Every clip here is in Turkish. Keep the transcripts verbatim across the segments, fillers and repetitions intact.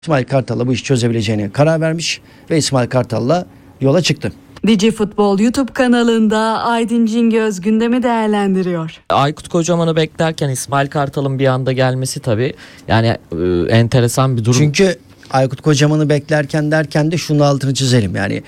İsmail Kartal'la bu işi çözebileceğine karar vermiş ve İsmail Kartal'la yola çıktı. Digi Futbol YouTube kanalında Aydın Cingöz gündemi değerlendiriyor. Aykut Kocaman'ı beklerken İsmail Kartal'ın bir anda gelmesi tabii yani e, enteresan bir durum. Çünkü Aykut Kocaman'ı beklerken derken de şunun altını çizelim. Yani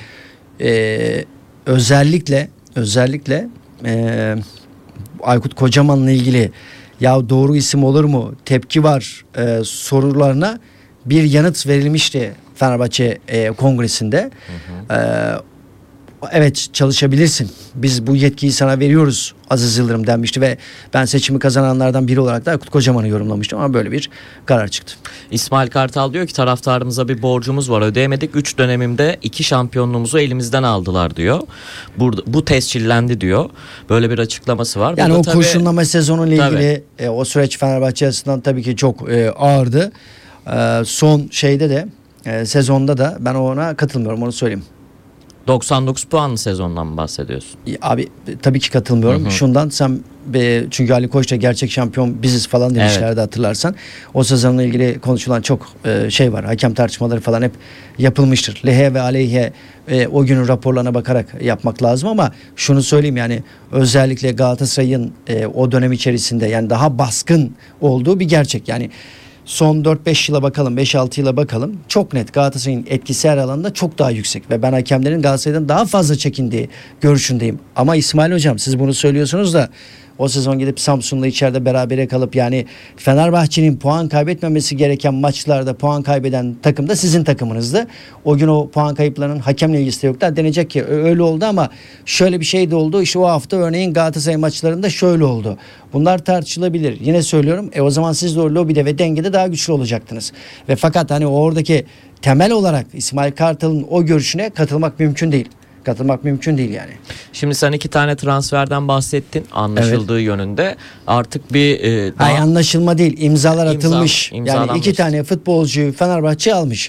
e, özellikle özellikle e, Aykut Kocaman'la ilgili ya doğru isim olur mu, tepki var e, sorularına bir yanıt verilmişti Fenerbahçe e, kongresinde. Hı hı. E, evet çalışabilirsin. Biz bu yetkiyi sana veriyoruz Aziz Yıldırım denmişti ve ben seçimi kazananlardan biri olarak da Aykut Kocaman'ı yorumlamıştım ama böyle bir karar çıktı. İsmail Kartal diyor ki taraftarımıza bir borcumuz var, ödeyemedik. üç dönemimde iki şampiyonluğumuzu elimizden aldılar diyor. Burada, bu tescillendi diyor. Böyle bir açıklaması var. Yani Burada o tabii, kurşunlama sezonuyla ilgili e, o süreç Fenerbahçe açısından tabii ki çok e, ağırdı. E, son şeyde de e, sezonda da ben ona katılmıyorum, onu söyleyeyim. doksan dokuz puanlı sezondan mı bahsediyorsun? Abi tabii ki katılmıyorum. Hı hı. Şundan sen be, çünkü Ali Koç da gerçek şampiyon biziz falan demişlerdi, evet. Hatırlarsan. O sezonla ilgili konuşulan çok e, şey var. Hakem tartışmaları falan hep yapılmıştır. Lehe ve aleyhe e, o günün raporlarına bakarak yapmak lazım ama şunu söyleyeyim, yani özellikle Galatasaray'ın e, o dönem içerisinde yani daha baskın olduğu bir gerçek. Yani son dört beş yıla bakalım, beş altı yıla bakalım. Çok net Galatasaray'ın etkisi her alanda çok daha yüksek ve ben hakemlerin Galatasaray'dan daha fazla çekindiği görüşündeyim. Ama İsmail Hocam, siz bunu söylüyorsunuz da o sezon gidip Samsun'la içeride berabere kalıp yani Fenerbahçe'nin puan kaybetmemesi gereken maçlarda puan kaybeden takım da sizin takımınızdı. O gün o puan kayıplarının hakemle ilgisi de yoktu. Denecek ki öyle oldu ama şöyle bir şey de oldu. İşte o hafta örneğin Galatasaray maçlarında şöyle oldu. Bunlar tartışılabilir. Yine söylüyorum. E o zaman siz de o lobide ve dengede daha güçlü olacaktınız. Ve fakat hani oradaki temel olarak İsmail Kartal'ın o görüşüne katılmak mümkün değil. Katılmak mümkün değil yani. Şimdi sen iki tane transferden bahsettin anlaşıldığı evet. yönünde. Artık bir e, daha... Hayır, anlaşılma değil, imzalar İmza, atılmış. Yani iki tane futbolcuyu Fenerbahçe almış.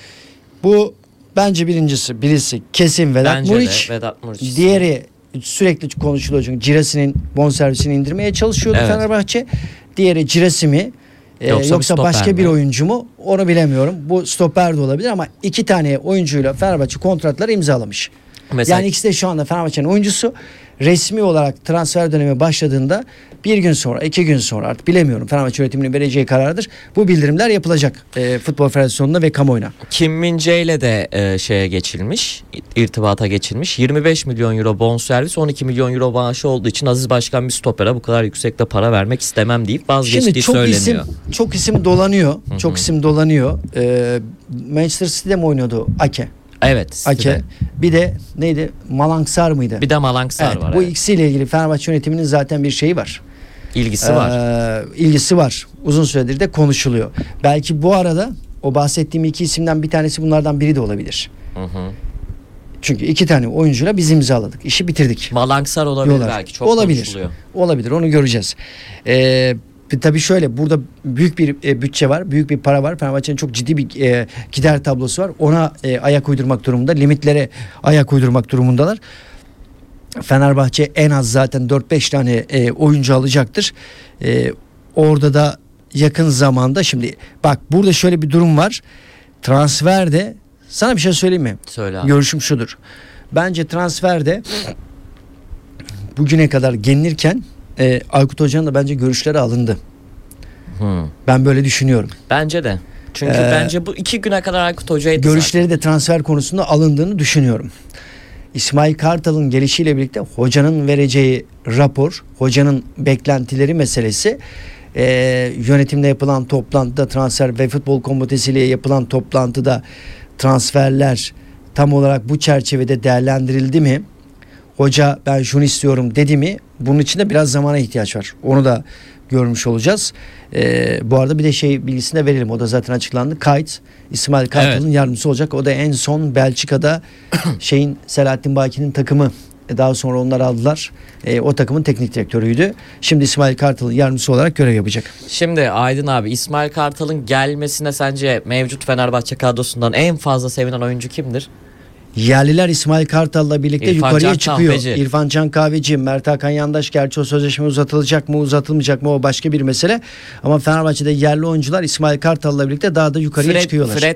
Bu bence birincisi, birisi kesin Vedat bence Muriç. De, Vedat Muriç. Diğeri sürekli konuşuluyor çünkü Ciresi'nin bonservisini indirmeye çalışıyordu evet. Fenerbahçe. Diğeri Ciresi mi? Yoksa, yoksa başka mi? Bir oyuncu mu? Onu bilemiyorum. Bu stoper de olabilir ama iki tane oyuncuyla Fenerbahçe kontratları imzalamış. Mesela... Yani ikisi de şu anda Fenerbahçe'nin oyuncusu. Resmi olarak transfer dönemi başladığında bir gün sonra, iki gün sonra artık bilemiyorum, Fenerbahçe yönetiminin vereceği karardır. Bu bildirimler yapılacak e, Futbol Federasyonu'na ve kamuoyuna. Kim Min-jae ile de e, şeye geçilmiş, irtibata geçilmiş. yirmi beş milyon euro bonservis, on iki milyon euro maaşı olduğu için Aziz Başkan bir stopere bu kadar yüksekte para vermek istemem deyip vazgeçtiği çok söyleniyor. Isim, çok isim dolanıyor. çok isim dolanıyor. Ee, Manchester City'de mi oynuyordu Ake? Evet. Ake. Bir de neydi? Malangsar mıydı? Bir de Malangsar evet, var. Bu evet. ikisiyle ilgili Fenerbahçe yönetiminin zaten bir şeyi var. İlgisi ee, var. İlgisi var. Uzun süredir de konuşuluyor. Belki bu arada o bahsettiğim iki isimden bir tanesi bunlardan biri de olabilir. Hı hı. Çünkü iki tane oyuncuyla biz imzaladık. İşi bitirdik. Malangsar olabilir Diyorlar. belki. Çok olabilir. konuşuluyor. Olabilir. Onu göreceğiz. Eee Tabii şöyle, burada büyük bir e, bütçe var, büyük bir para var. Fenerbahçe'nin çok ciddi bir e, gider tablosu var. Ona e, ayak uydurmak durumunda, limitlere ayak uydurmak durumundalar. Fenerbahçe en az zaten dört beş tane e, oyuncu alacaktır. E, orada da yakın zamanda, şimdi bak burada şöyle bir durum var. Transferde sana bir şey söyleyeyim mi? Söyle abi. Görüşüm şudur. Bence transferde bugüne kadar gelinirken E, Aykut Hoca'nın da bence görüşleri alındı. Hmm. Ben böyle düşünüyorum. Bence de. Çünkü ee, bence bu iki güne kadar Aykut Hoca'ydı görüşleri zaten. de transfer konusunda alındığını düşünüyorum. İsmail Kartal'ın gelişiyle birlikte hocanın vereceği rapor, hocanın beklentileri meselesi, e, yönetimde yapılan toplantıda, transfer ve futbol komitesiyle yapılan toplantıda transferler tam olarak bu çerçevede değerlendirildi mi? Hoca ben şunu istiyorum dedi mi? Bunun için de biraz zamana ihtiyaç var. Onu da görmüş olacağız. Ee, bu arada bir de şey bilgisini de verelim. O da zaten açıklandı. Kayıt İsmail Kartal'ın evet. yardımcısı olacak. O da en son Belçika'da şeyin Selahattin Baki'nin takımı. Daha sonra onlar aldılar. E, o takımın teknik direktörüydü. Şimdi İsmail Kartal'ın yardımcısı olarak görev yapacak. Şimdi Aydın abi, İsmail Kartal'ın gelmesine sence mevcut Fenerbahçe kadrosundan en fazla sevinen oyuncu kimdir? Yerliler İsmail Kartal'la birlikte İrfan yukarıya Can çıkıyor. Kahveci. İrfan Can Kahveci, Mert Hakan Yandaş, gerçi o sözleşme uzatılacak mı uzatılmayacak mı o başka bir mesele. Ama Fenerbahçe'de yerli oyuncular İsmail Kartal'la birlikte daha da yukarıya Fred, çıkıyorlar. Fred